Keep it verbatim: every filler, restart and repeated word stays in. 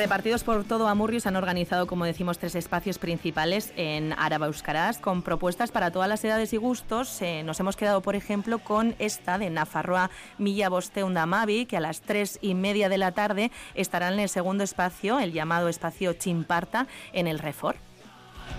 Repartidos por todo Amurrio se han organizado, como decimos, tres espacios principales en Araba Euskaraz con propuestas para todas las edades y gustos. Eh, nos hemos quedado, por ejemplo, con esta de Nafarroa Mila Bosteun da Hamabi, que a las tres y media de la tarde estarán en el segundo espacio, el llamado espacio Chimparta, en el Refor.